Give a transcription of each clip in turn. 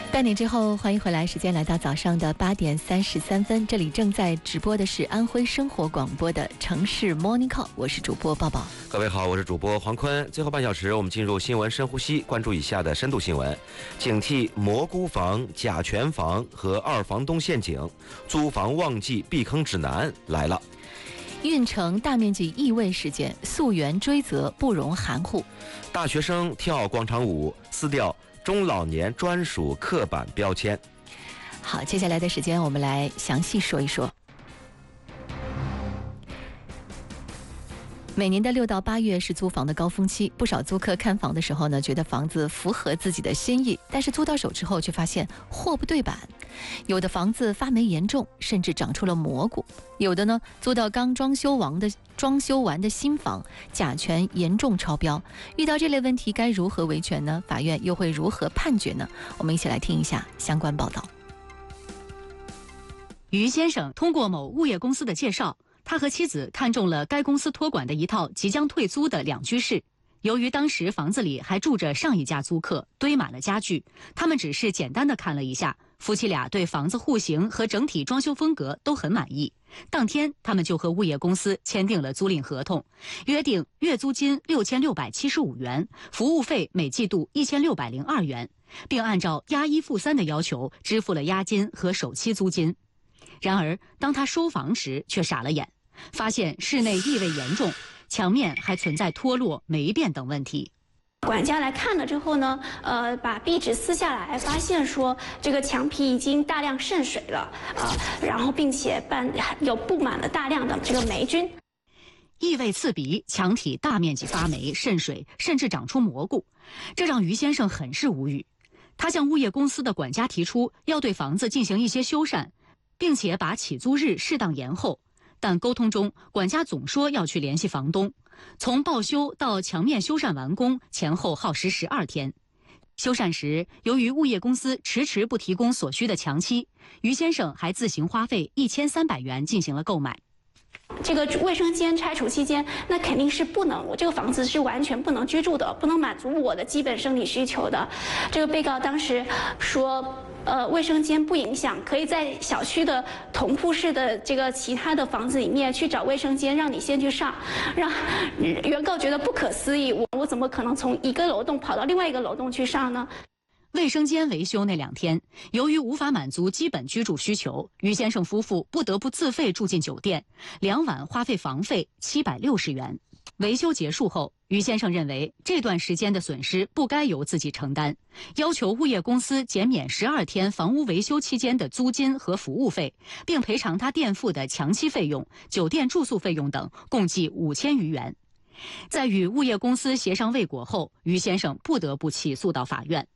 半点之后，欢迎回来，时间来到早上的8点33分，这里正在直播的是安徽生活广播的城市 Morning Call， 我是主播抱抱。 各位好，我是主播黄坤。最后半小时，我们进入新闻深呼吸，关注以下的深度新闻：警惕蘑菇房、甲醛房和二房东陷阱，租房旺季避坑指南来了。 运城大面积异味事件，溯源追责不容含糊。 大学生跳广场舞撕掉中老年专属刻板标签。 好，接下来的时间我们来详细说一说。每年的6到8月是租房的高峰期，不少租客看房的时候呢，觉得房子符合自己的心意，但是租到手之后却发现货不对版，有的房子发霉严重，甚至长出了蘑菇；有的呢，租到刚装修完的新房，甲醛严重超标。遇到这类问题该如何维权呢？法院又会如何判决呢？我们一起来听一下相关报道。 于先生通过某物业公司的介绍，他和妻子看中了该公司托管的一套即将退租的2居室。由于当时房子里还住着上一家租客，堆满了家具，他们只是简单的看了一下，夫妻俩对房子户型和整体装修风格都很满意。当天，他们就和物业公司签订了租赁合同，约定月租金6675元，服务费每季度1602元，并按照押1付3的要求支付了押金和首期租金。然而，当他收房时却傻了眼，发现室内异味严重，墙面还存在脱落、霉变等问题。 管家来看了之后呢，把壁纸撕下来，发现说这个墙皮已经大量渗水了，然后并且有布满了大量的这个霉菌， 异味刺鼻，墙体大面积发霉、渗水，甚至长出蘑菇，这让于先生很是无语。他向物业公司的管家提出要对房子进行一些修缮，并且把起租日适当延后，但沟通中，管家总说要去联系房东。从报修到墙面修缮完工，前后耗时12天。修缮时，由于物业公司迟迟不提供所需的墙漆，于先生还自行花费1300元进行了购买。 这个卫生间拆除期间，那肯定是不能，我这个房子是完全不能居住的，不能满足我的基本生理需求的。这个被告当时说，卫生间不影响，可以在小区的同铺式的这个其他的房子里面去找卫生间，让你先去上，让原告觉得不可思议，我怎么可能从一个楼栋跑到另外一个楼栋去上呢？ 卫生间维修那2天，由于无法满足基本居住需求，于先生夫妇不得不自费住进酒店，2晚花费房费760元。维修结束后，于先生认为这段时间的损失不该由自己承担，要求物业公司减免12天房屋维修期间的租金和服务费，并赔偿他垫付的墙漆费用、酒店住宿费用等，共计5000余元。在与物业公司协商未果后，于先生不得不起诉到法院。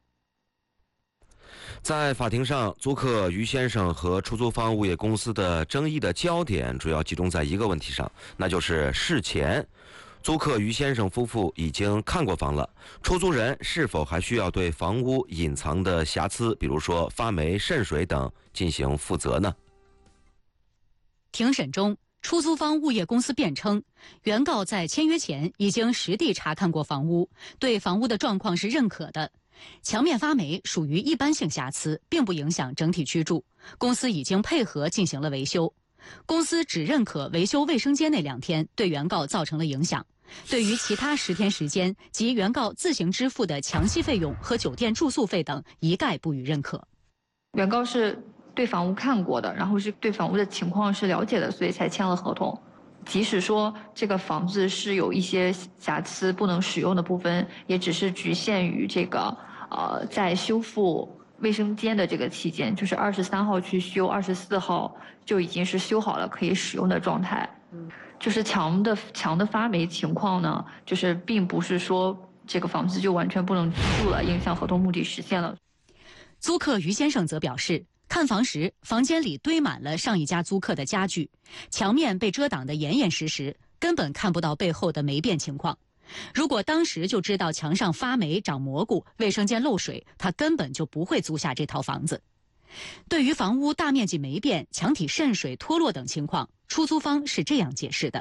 在法庭上，租客于先生和出租房物业公司的争议的焦点主要集中在一个问题上，那就是事前租客于先生夫妇已经看过房了，出租人是否还需要对房屋隐藏的瑕疵，比如说发霉、渗水等进行负责呢？ 庭审中，出租方物业公司辩称，原告在签约前已经实地查看过房屋，对房屋的状况是认可的。墙面发霉属于一般性瑕疵，并不影响整体居住。公司已经配合进行了维修。公司只认可维修卫生间那2天对原告造成了影响，对于其他10天时间及原告自行支付的墙漆费用和酒店住宿费等一概不予认可。 原告是对房屋看过的，然后是对房屋的情况是了解的，所以才签了合同。即使说这个房子是有一些瑕疵不能使用的部分，也只是局限于这个在修复卫生间的这个期间，就是23号去修，24号就已经是修好了可以使用的状态。就是墙的发霉情况呢，就是并不是说这个房子就完全不能居住了，影响合同目的实现了。 租客于先生则表示，看房时房间里堆满了上一家租客的家具，墙面被遮挡得严严实实，根本看不到背后的霉变情况。如果当时就知道墙上发霉长蘑菇，卫生间漏水，他根本就不会租下这套房子。对于房屋大面积霉变、墙体渗水脱落等情况，出租方是这样解释的：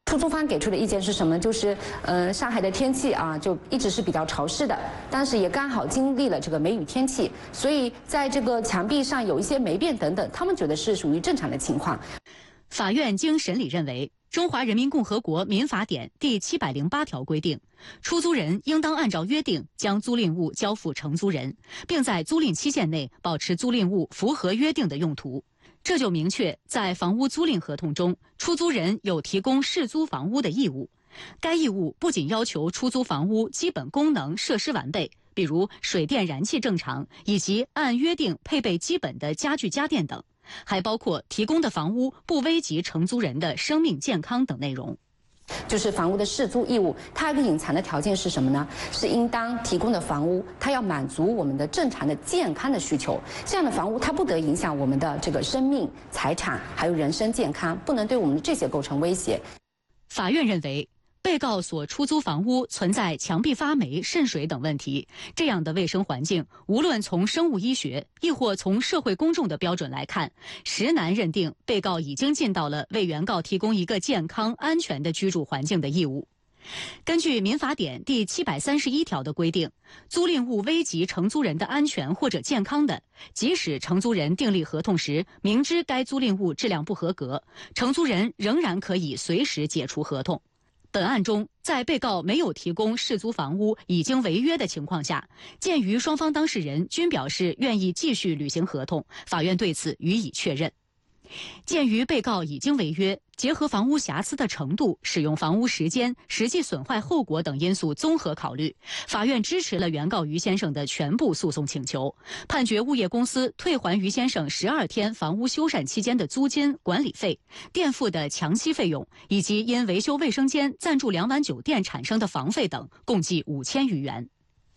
出租方给出的意见是什么？就是上海的天气啊，就一直是比较潮湿的，但是也刚好经历了这个梅雨天气，所以在这个墙壁上有一些霉变等等，他们觉得是属于正常的情况。 法院经审理认为，《中华人民共和国民法典》第708条规定，出租人应当按照约定将租赁物交付承租人，并在租赁期限内保持租赁物符合约定的用途。这就明确在房屋租赁合同中，出租人有提供适租房屋的义务。该义务不仅要求出租房屋基本功能设施完备，比如水电燃气正常，以及按约定配备基本的家具家电等，还包括提供的房屋不危及承租人的生命健康等内容。 就是房屋的适租义务，它有一个隐藏的条件是什么呢？是应当提供的房屋，它要满足我们的正常的健康的需求。这样的房屋，它不得影响我们的这个生命、财产还有人身健康，不能对我们的这些构成威胁。 法院认为，被告所出租房屋存在墙壁发霉、渗水等问题，这样的卫生环境，无论从生物医学亦或从社会公众的标准来看，实难认定被告已经尽到了为原告提供一个健康安全的居住环境的义务。根据《民法典》第731条的规定，租赁物危及承租人的安全或者健康的，即使承租人订立合同时明知该租赁物质量不合格，承租人仍然可以随时解除合同。本案中，在被告没有提供适租房屋已经违约的情况下，鉴于双方当事人均表示愿意继续履行合同，法院对此予以确认。鉴于被告已经违约，结合房屋瑕疵的程度、使用房屋时间、实际损坏后果等因素综合考虑，法院支持了原告于先生的全部诉讼请求，判决物业公司退还于先生12天房屋修缮期间的租金、管理费、垫付的墙漆费用，以及因维修卫生间、暂住2晚酒店产生的房费等，共计5000余元。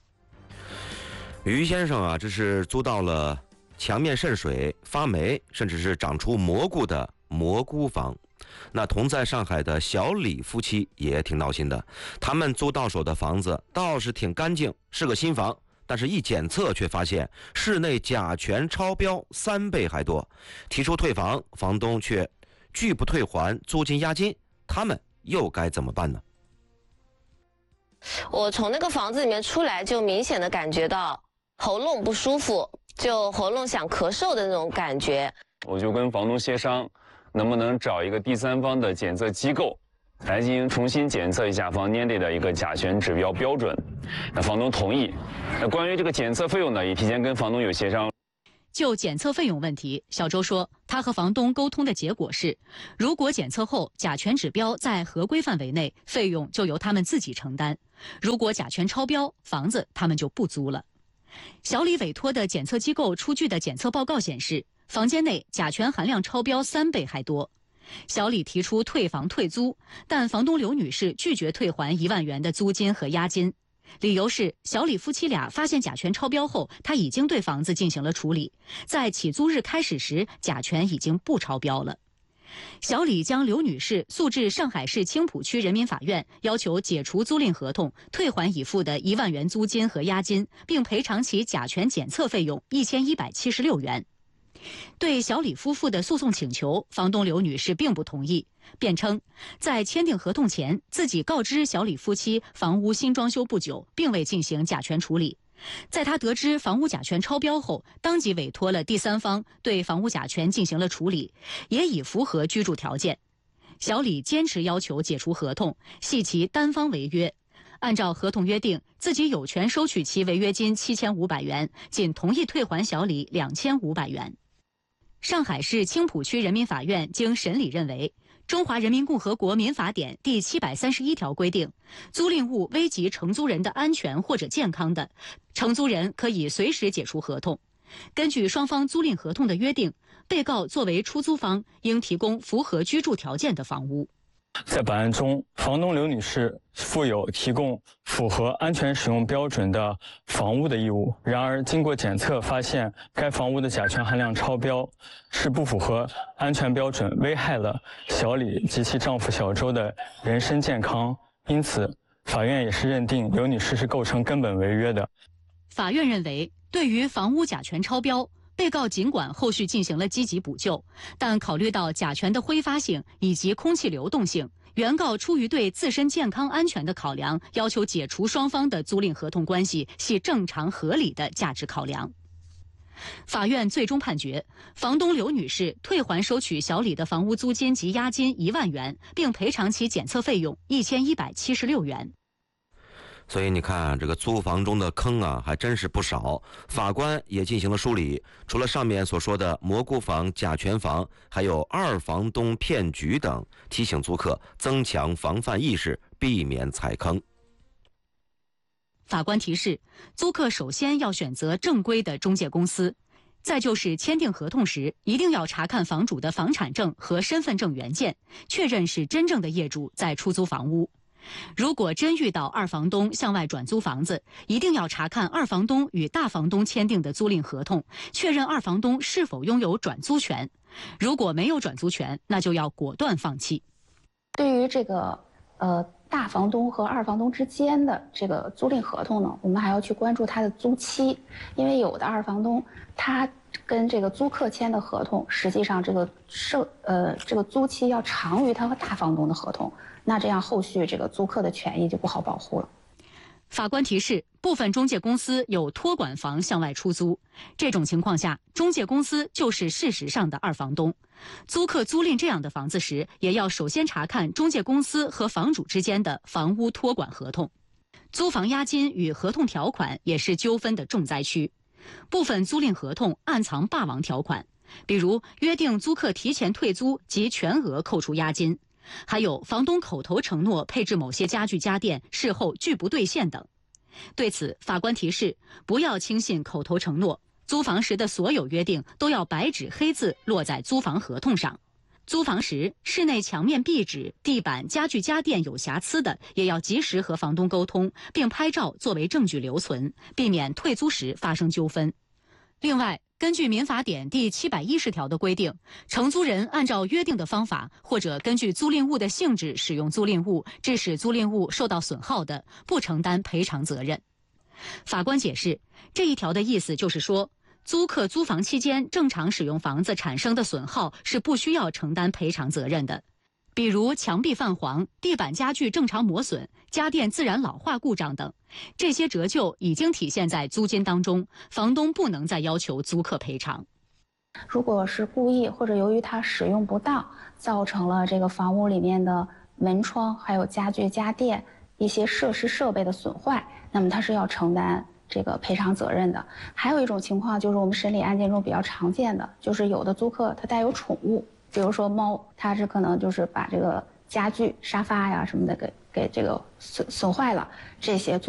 于先生啊，这是租到了墙面渗水、发霉，甚至是长出蘑菇的蘑菇房。那同在上海的小李夫妻也挺闹心的，他们租到手的房子倒是挺干净，是个新房，但是一检测却发现室内甲醛超标3倍还多，提出退房，房东却拒不退还租金押金，他们又该怎么办呢？ 我从那个房子里面出来，就明显的感觉到喉咙不舒服，就喉咙想咳嗽的那种感觉。 我就跟房东协商，能不能找一个第三方的检测机构来进行重新检测一下房间内的一个甲醛指标标准。那房东同意。那关于这个检测费用呢，也提前跟房东有协商。 就检测费用问题，小周说，他和房东沟通的结果是，如果检测后甲醛指标在合规范围内，费用就由他们自己承担；如果甲醛超标，房子他们就不租了。小李委托的检测机构出具的检测报告显示，房间内甲醛含量超标3倍还多。小李提出退房退租，但房东刘女士拒绝退还1万元的租金和押金，理由是小李夫妻俩发现甲醛超标后，他已经对房子进行了处理，在起租日开始时，甲醛已经不超标了。小李将刘女士诉至上海市青浦区人民法院，要求解除租赁合同，退还已付的1万元租金和押金，并赔偿其甲醛检测费用1176元。对小李夫妇的诉讼请求，房东刘女士并不同意，辩称在签订合同前，自己告知小李夫妻房屋新装修不久，并未进行甲醛处理。在他得知房屋甲醛超标后，当即委托了第三方对房屋甲醛进行了处理，也已符合居住条件。小李坚持要求解除合同，系其单方违约。按照合同约定，自己有权收取其违约金7500元，仅同意退还小李2500元。上海市青浦区人民法院经审理认为，中华人民共和国民法典第731条规定，租赁物危及承租人的安全或者健康的，承租人可以随时解除合同。根据双方租赁合同的约定，被告作为出租方，应提供符合居住条件的房屋。 在本案中，房东刘女士负有提供符合安全使用标准的房屋的义务。然而，经过检测发现，该房屋的甲醛含量超标，是不符合安全标准，危害了小李及其丈夫小周的人身健康。因此，法院也是认定刘女士是构成根本违约的。 法院认为，对于房屋甲醛超标，被告尽管后续进行了积极补救，但考虑到甲醛的挥发性以及空气流动性， 原告出于对自身健康安全的考量，要求解除双方的租赁合同关系，系正常合理的价值考量。法院最终判决，房东刘女士退还收取小李的房屋租金及押金1万元，并赔偿其检测费用1176元。 所以你看，这个租房中的坑啊，还真是不少。法官也进行了梳理，除了上面所说的蘑菇房、甲醛房，还有二房东骗局等，提醒租客增强防范意识，避免踩坑。 法官提示，租客首先要选择正规的中介公司，再就是签订合同时，一定要查看房主的房产证和身份证原件，确认是真正的业主在出租房屋。如果真遇到二房东向外转租房子，一定要查看二房东与大房东签订的租赁合同，确认二房东是否拥有转租权。如果没有转租权，那就要果断放弃。 对于这个大房东和二房东之间的这个租赁合同呢，我们还要去关注它的租期，因为有的二房东他跟这个租客签的合同，实际上这个租期要长于他和大房东的合同，那这样后续这个租客的权益就不好保护了。 法官提示，部分中介公司有托管房向外出租，这种情况下，中介公司就是事实上的二房东。租客租赁这样的房子时，也要首先查看中介公司和房主之间的房屋托管合同。租房押金与合同条款也是纠纷的重灾区。部分租赁合同暗藏霸王条款，比如约定租客提前退租及全额扣除押金，还有房东口头承诺配置某些家具家电，事后拒不兑现等。对此，法官提示，不要轻信口头承诺，租房时的所有约定都要白纸黑字落在租房合同上。租房时，室内墙面壁纸、地板、家具家电有瑕疵的，也要及时和房东沟通，并拍照作为证据留存，避免退租时发生纠纷。另外，根据民法典第710条的规定，承租人按照约定的方法，或者根据租赁物的性质使用租赁物，致使租赁物受到损耗的，不承担赔偿责任。法官解释，这一条的意思就是说，租客租房期间正常使用房子产生的损耗是不需要承担赔偿责任的。比如墙壁泛黄、地板家具正常磨损、家电自然老化故障等，这些折旧已经体现在租金当中，房东不能再要求租客赔偿。 如果是故意或者由于他使用不当，造成了这个房屋里面的门窗还有家具家电一些设施设备的损坏，那么他是要承担这个赔偿责任的。还有一种情况就是我们审理案件中比较常见的，就是有的租客他带有宠物，比如说猫，他是可能就是把这个家具沙发呀什么的给这个损坏了，这些